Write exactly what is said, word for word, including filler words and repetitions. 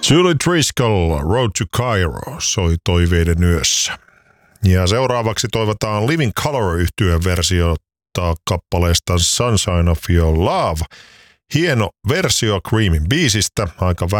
Julie Driscoll, Road to Cairo, soi toiveiden yössä. Ja seuraavaksi toivotaan Living Colour-yhtyeen versiota kappaleesta Sunshine of Your Love. Hieno versio Creamin biisistä, aika